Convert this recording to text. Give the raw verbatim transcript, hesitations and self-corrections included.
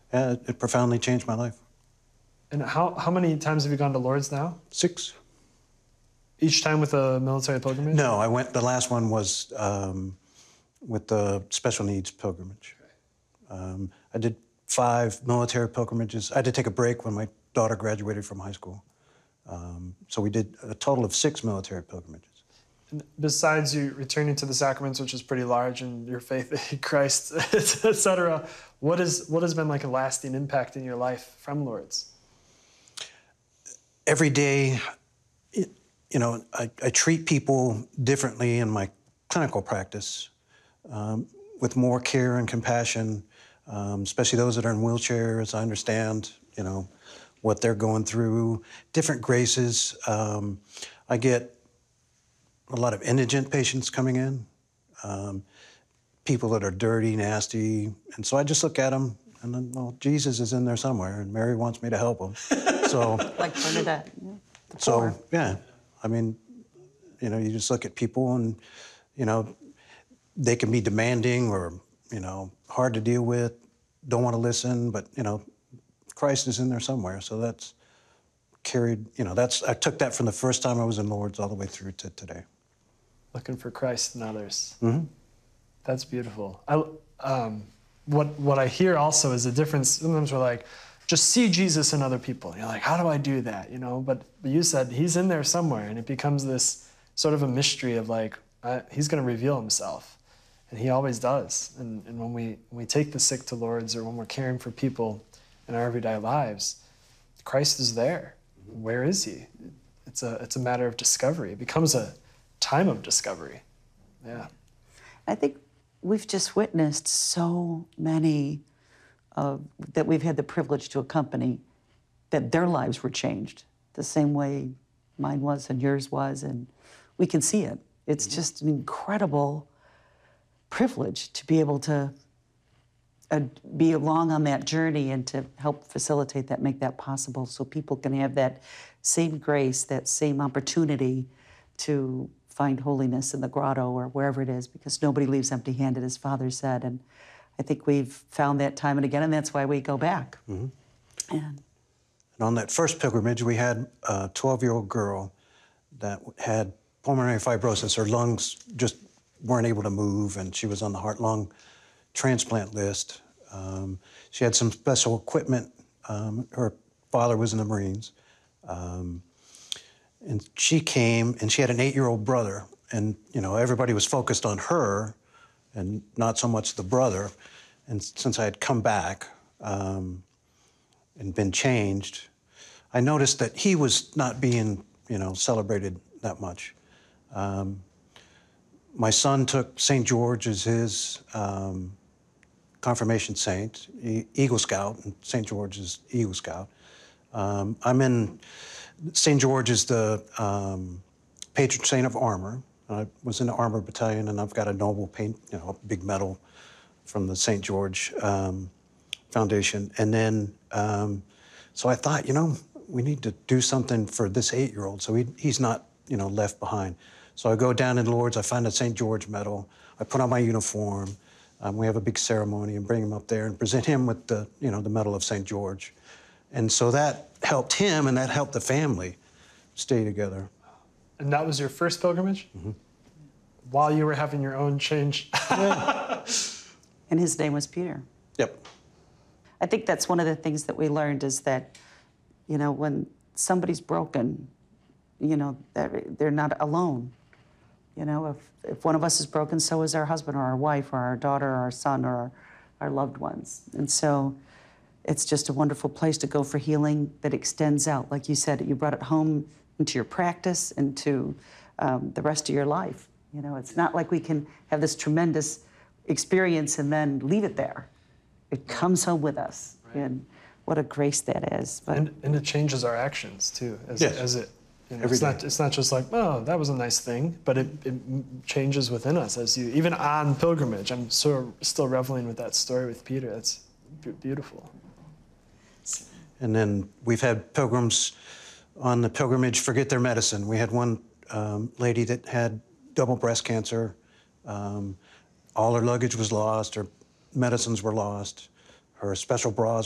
Yeah, it, it profoundly changed my life. And how, how many times have you gone to Lourdes now? Six. Each time with a military pilgrimage? No, I went, the last one was um, with the special needs pilgrimage. Um, I did five military pilgrimages. I had to take a break when my daughter graduated from high school. Um, so we did a total of six military pilgrimages. And besides you returning to the sacraments, which is pretty large, and your faith in Christ, et cetera, what, is, what has been like a lasting impact in your life from Lourdes? Every day, it, you know, I, I treat people differently in my clinical practice, um, with more care and compassion, um, especially those that are in wheelchairs. I understand, you know, what they're going through, different graces. Um, I get a lot of indigent patients coming in, um, people that are dirty, nasty, and so I just look at them and then, well, Jesus is in there somewhere, and Mary wants me to help him. So, like Bernadette. Yeah, so yeah, I mean, you know, you just look at people and, you know, they can be demanding or, you know, hard to deal with, don't want to listen, but, you know, Christ is in there somewhere. So that's carried, you know, that's, I took that from the first time I was in Lourdes all the way through to today. Looking for Christ in others. Mm-hmm. That's beautiful. I, um, what, what I hear also is a difference. Sometimes we're like, just see Jesus in other people. You're like, how do I do that? You know, but, but you said he's in there somewhere, and it becomes this sort of a mystery of like, uh, he's going to reveal himself. And he always does. And, and when, we, when we take the sick to Lourdes, or when we're caring for people in our everyday lives, Christ is there. Where is he? It's a, it's a matter of discovery. It becomes a time of discovery. Yeah. I think we've just witnessed so many uh, that we've had the privilege to accompany, that their lives were changed the same way mine was and yours was, and we can see it. It's just an incredible privilege to be able to uh, be along on that journey and to help facilitate that, make that possible, so people can have that same grace, that same opportunity to find holiness in the grotto or wherever it is, because nobody leaves empty-handed, as Father said. And I think we've found that time and again, and that's why we go back. Mm-hmm. And, and on that first pilgrimage, we had a twelve-year-old girl that had pulmonary fibrosis. Her lungs just weren't able to move, and she was on the heart-lung transplant list. Um, she had some special equipment. Um, her father was in the Marines. Um, and she came, and she had an eight-year-old brother, and, you know, everybody was focused on her and not so much the brother. And since I had come back um, and been changed, I noticed that he was not being, you know, celebrated that much. Um, my son took Saint George as his um, confirmation saint, e Eagle Scout, and Saint George is Eagle Scout. Um, I'm in, Saint George is the um, patron saint of armor. I was in the armor battalion, and I've got a noble paint, you know, a big medal from the Saint George um, Foundation. And then, um, so I thought, you know, we need to do something for this eight-year-old so he, he's not, you know, left behind. So I go down in Lourdes, I find a Saint George medal, I put on my uniform, um, we have a big ceremony and bring him up there and present him with the, you know, the medal of Saint George. And so that helped him, and that helped the family stay together. And that was your first pilgrimage? Mm-hmm. While you were having your own change? and his name was Peter. Yep. I think that's one of the things that we learned is that, you know, when somebody's broken, you know, they're, they're not alone. You know, if, if one of us is broken, so is our husband or our wife or our daughter or our son or our, our loved ones. And so it's just a wonderful place to go for healing that extends out. Like you said, you brought it home into your practice, into um, the rest of your life. You know, it's not like we can have this tremendous experience and then leave it there. It comes home with us, right. And what a grace that is. But and, and it changes our actions too, as, yes. as it. You know, Every it's day. not. It's not just like, oh, that was a nice thing, but it, it changes within us as you. Even on pilgrimage, I'm so still reveling with that story with Peter. That's beautiful. And then we've had pilgrims on the pilgrimage forget their medicine. We had one um, lady that had double breast cancer. Um, all her luggage was lost, her medicines were lost, her special bras